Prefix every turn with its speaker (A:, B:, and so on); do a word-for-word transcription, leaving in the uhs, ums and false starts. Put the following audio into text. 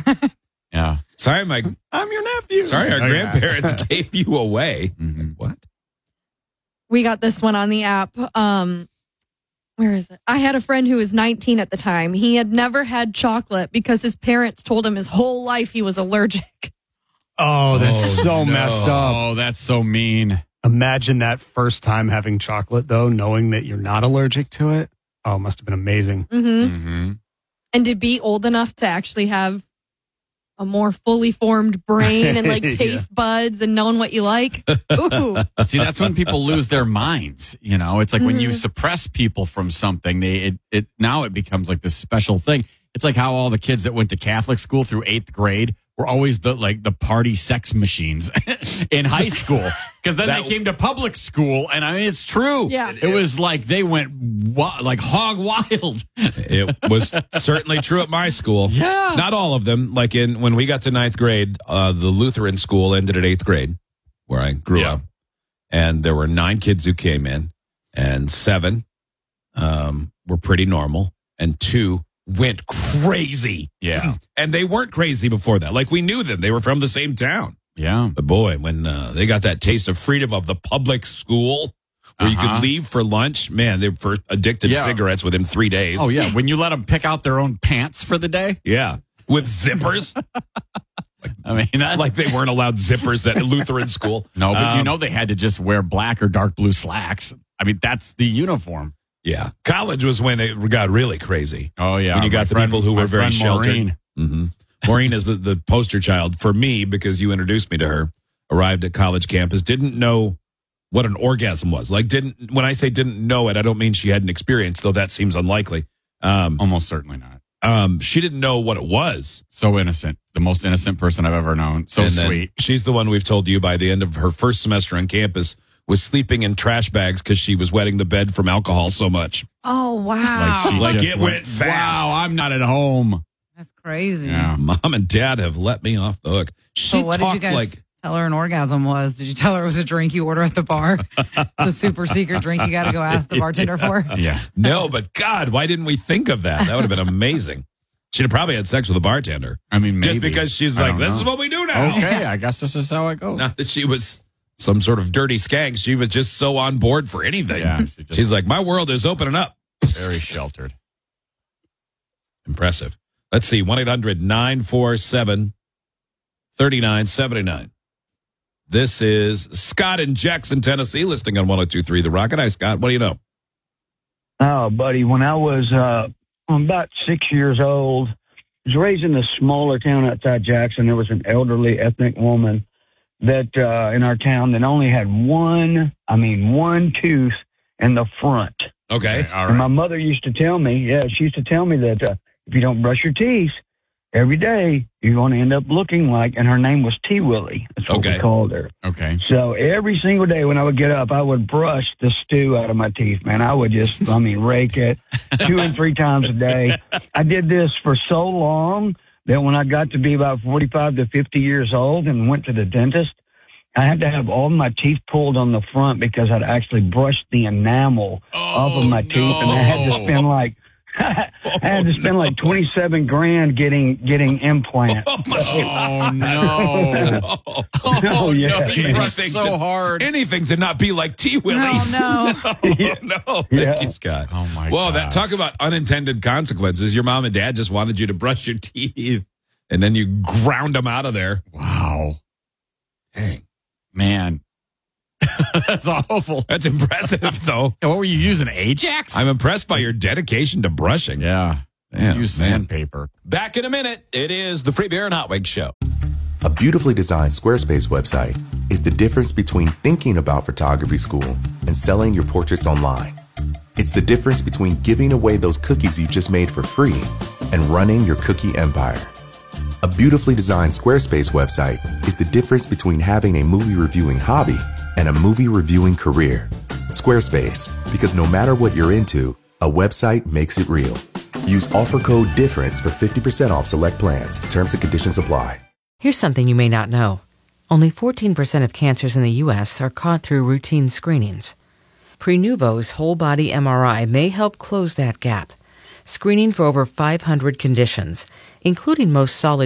A: Yeah.
B: Sorry, my
A: I'm your nephew.
B: sorry, our
A: Oh, yeah.
B: grandparents gave you away.
A: Mhm.
B: What?
C: We got this one on the app. Um, where is it? I had a friend who was nineteen at the time. He had never had chocolate because his parents told him his whole life he was allergic.
D: Oh, that's
B: Oh,
D: so
B: no.
D: messed up.
A: Oh, that's so mean.
D: Imagine that first time having chocolate, though, knowing that you're not allergic to it. Oh, it must have been amazing.
C: hmm
A: Mm-hmm.
C: And to be old enough to actually have a more fully formed brain and like
D: Yeah.
C: taste buds and knowing what you like. Ooh.
A: See, that's when people lose their minds. You know, it's like when you suppress people from something, they it, it now it becomes like this special thing. It's like how all the kids that went to Catholic school through eighth grade were always the like the party sex machines in high school. Because then
B: That-
A: they came to public school, and I mean, it's true.
C: Yeah.
A: It was like they went wa- like hog wild.
B: It was certainly true at my school.
A: Yeah.
B: Not all of them. Like in when we got to ninth grade, uh, the Lutheran school ended at eighth grade, where I grew
A: Yeah.
B: up. And there were nine kids who came in, and seven um, were pretty normal, and two went crazy.
A: Yeah.
B: And they weren't crazy before that. Like we knew them. They were from the same town.
A: Yeah.
B: But boy, when uh, they got that taste of freedom of the public school where you
A: Uh-huh.
B: could leave for lunch, man, they were addicted
A: Yeah.
B: to cigarettes within three days.
A: Oh, yeah. When you let them pick out their own pants for the day.
B: Yeah. With zippers.
A: I mean, that,
B: Like they weren't allowed zippers at Lutheran school.
A: no, but you
B: Um,
A: know they had to just wear black or dark blue slacks. I mean, that's the uniform.
B: Yeah. College was when it got really crazy.
A: Oh, yeah.
B: When you got
A: My
B: the
A: friend-
B: people who
A: my
B: were very
A: friend
B: sheltered.
A: Maureen.
B: Mm-hmm. Maureen is the, the poster child for me because you introduced me to her. Arrived at college campus, didn't know what an orgasm was. Like, didn't, when I say didn't know it, I don't mean she hadn't experienced, though that seems unlikely. Um,
A: Almost certainly not.
B: um, she didn't know what it was.
A: So innocent. The most innocent person I've ever known. So
B: And then
A: sweet.
B: She's the one we've told you by the end of her first semester on campus was sleeping in trash bags because she was wetting the bed from alcohol so much.
C: Oh, wow.
A: Like, she
B: Like
A: just
B: it went fast.
A: Wow, I'm not at home.
E: That's crazy.
A: Yeah.
B: Mom and dad have let me off the hook. She
E: So what did you
B: talked
E: guys
B: like
E: tell her an orgasm was? Did you tell her it was a drink you order at the bar? The super secret drink you got to go ask the bartender for?
A: Yeah.
B: no, but God, why didn't we think of that? That would have been amazing. She'd have probably had sex with a bartender.
A: I mean, maybe.
B: Just because she's
A: I
B: like,
A: don't
B: this
A: know.
B: is what we do now.
A: Okay, I guess this is how it goes.
B: Not that she was some sort of dirty skank. She was just so on board for anything.
A: Yeah, she just-
B: She's like, my world is opening up.
A: Very sheltered.
B: Impressive. Let's see, one eight hundred nine four seven three nine seven nine. This is Scott in Jackson, Tennessee, listening on one oh two point three The Rocket. Hi, Scott. What do you know?
F: Oh, buddy, when I was uh, about six years old, I was raised in a smaller town outside Jackson. There was an elderly ethnic woman that uh, in our town that only had one, I mean, one tooth in the front.
B: Okay.
A: All
F: And my
A: right.
F: mother used to tell me, yeah, she used to tell me that uh, if you don't brush your teeth every day, you're going to end up looking like, and her name was T. Willie. That's what
B: Okay.
F: we called her.
A: Okay.
F: So every single day when I would get up, I would brush the stew out of my teeth, man. I would just, I mean, rake it two and three times a day. I did this for so long that when I got to be about forty-five to fifty years old and went to the dentist, I had to have all my teeth pulled on the front because I'd actually brushed the enamel off of my teeth. And I had to spend like, I had to spend like twenty-seven grand getting, getting implants.
A: Oh, no.
B: Oh,
F: Oh, yeah.
A: no, you
F: man.
A: pressed so hard.
B: anything to not be like T. Willie.
E: No, no.
B: Oh, no. Thank
F: Yeah.
B: you, Scott.
A: Oh, my
B: Well, that
A: gosh.
B: talk about unintended consequences. Your mom and dad just wanted you to brush your teeth, and then you ground them out of there.
A: Wow.
B: Dang.
A: Man. That's awful.
B: That's impressive, though.
A: What were you using? Ajax?
B: I'm impressed by your dedication to brushing.
A: yeah.
B: Yeah,
A: Use
B: man.
A: sandpaper.
B: Back in a minute. It is the Free Beer and Hot Wings Show.
G: A beautifully designed Squarespace website is the difference between thinking about photography school and selling your portraits online. It's the difference between giving away those cookies you just made for free and running your cookie empire. A beautifully designed Squarespace website is the difference between having a movie reviewing hobby and a movie reviewing career. Squarespace, because no matter what you're into, a website makes it real. Use offer code DIFFERENCE for fifty percent off select plans. Terms and conditions apply.
H: Here's something you may not know. Only fourteen percent of cancers in the U S are caught through routine screenings. Prenuvo's whole body M R I may help close that gap, screening for over five hundred conditions, including most solid